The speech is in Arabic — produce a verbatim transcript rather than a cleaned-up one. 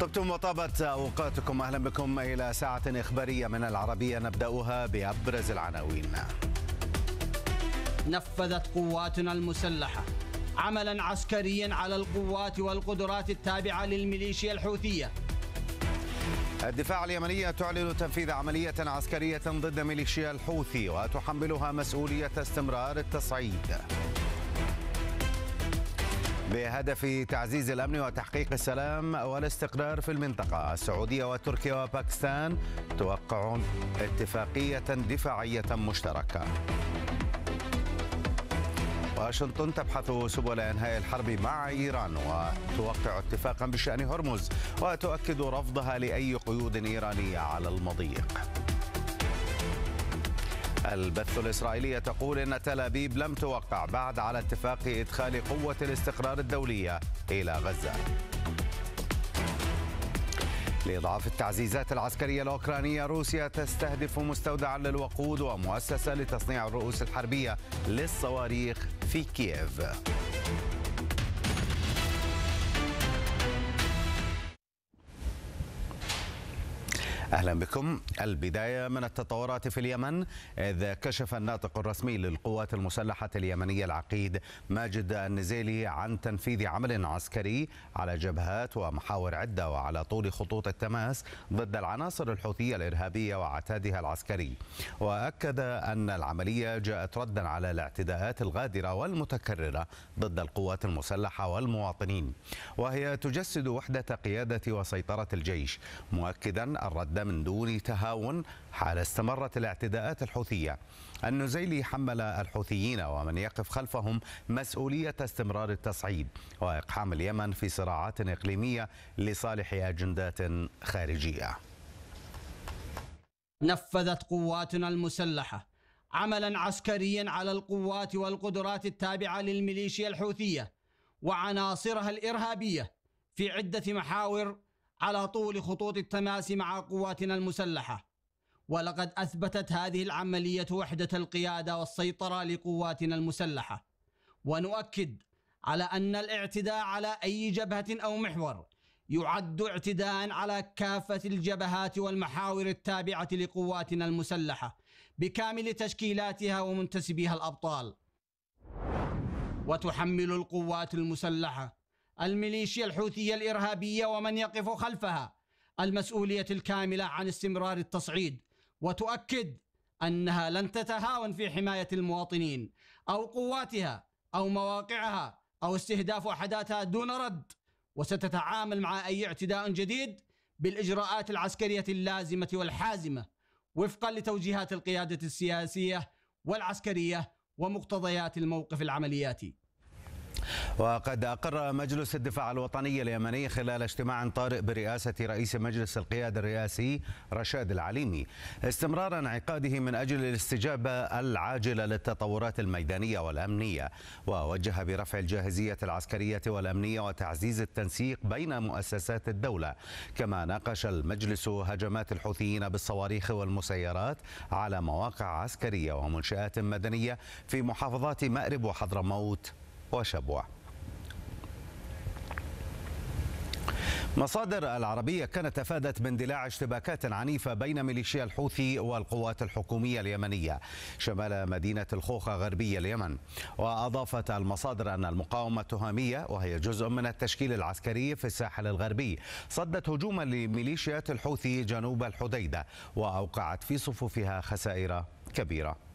طبتم وطابت أوقاتكم. أهلا بكم إلى ساعة إخبارية من العربية، نبدأها بأبرز العناوين. نفذت قواتنا المسلحة عملا عسكريا على القوات والقدرات التابعة للميليشيا الحوثية. الدفاع اليمنية تعلن تنفيذ عملية عسكرية ضد ميليشيا الحوثي وتحملها مسؤولية استمرار التصعيد بهدف تعزيز الأمن وتحقيق السلام والاستقرار في المنطقة. السعودية وتركيا وباكستان توقعون اتفاقية دفاعية مشتركة. واشنطن تبحث سبل إنهاء الحرب مع إيران وتوقع اتفاقا بشأن هرمز وتؤكد رفضها لأي قيود إيرانية على المضيق. البث الإسرائيلية تقول إن تل أبيب لم توقع بعد على اتفاق إدخال قوة الاستقرار الدولية إلى غزة. لإضعاف التعزيزات العسكرية الأوكرانية، روسيا تستهدف مستودعا للوقود ومؤسسة لتصنيع الرؤوس الحربية للصواريخ في كييف. أهلا بكم. البداية من التطورات في اليمن، إذ كشف الناطق الرسمي للقوات المسلحة اليمنية العقيد ماجد النزيلي عن تنفيذ عمل عسكري على جبهات ومحاور عدة وعلى طول خطوط التماس ضد العناصر الحوثية الإرهابية وعتادها العسكري. وأكد أن العملية جاءت ردا على الاعتداءات الغادرة والمتكررة ضد القوات المسلحة والمواطنين، وهي تجسد وحدة قيادة وسيطرة الجيش، مؤكدا الرد من دون تهاون حال استمرت الاعتداءات الحوثية. النزيلي حمل الحوثيين ومن يقف خلفهم مسؤولية استمرار التصعيد وإقحام اليمن في صراعات إقليمية لصالح أجندات خارجية. نفذت قواتنا المسلحة عملا عسكريا على القوات والقدرات التابعة للميليشيا الحوثية وعناصرها الإرهابية في عدة محاور على طول خطوط التماس مع قواتنا المسلحة. ولقد أثبتت هذه العملية وحدة القيادة والسيطرة لقواتنا المسلحة، ونؤكد على أن الاعتداء على أي جبهة أو محور يعد اعتداء على كافة الجبهات والمحاور التابعة لقواتنا المسلحة بكامل تشكيلاتها ومنتسبيها الأبطال. وتحمل القوات المسلحة الميليشيا الحوثية الإرهابية ومن يقف خلفها المسؤولية الكاملة عن استمرار التصعيد، وتؤكد أنها لن تتهاون في حماية المواطنين أو قواتها أو مواقعها أو استهداف وحداتها دون رد، وستتعامل مع أي اعتداء جديد بالإجراءات العسكرية اللازمة والحازمة وفقا لتوجيهات القيادة السياسية والعسكرية ومقتضيات الموقف العملياتي. وقد أقر مجلس الدفاع الوطني اليمني خلال اجتماع طارئ برئاسة رئيس مجلس القيادة الرئاسي رشاد العليمي استمرار انعقاده من أجل الاستجابة العاجلة للتطورات الميدانية والأمنية، ووجه برفع الجاهزية العسكرية والأمنية وتعزيز التنسيق بين مؤسسات الدولة. كما ناقش المجلس هجمات الحوثيين بالصواريخ والمسيرات على مواقع عسكرية ومنشآت مدنية في محافظات مأرب وحضرموت وشبوة. مصادر العربية كانت أفادت باندلاع اشتباكات عنيفة بين ميليشيا الحوثي والقوات الحكومية اليمنية شمال مدينة الخوخة غربي اليمن. وأضافت المصادر أن المقاومة التهامية، وهي جزء من التشكيل العسكري في الساحل الغربي، صدت هجوما لميليشيات الحوثي جنوب الحديدة وأوقعت في صفوفها خسائر كبيرة.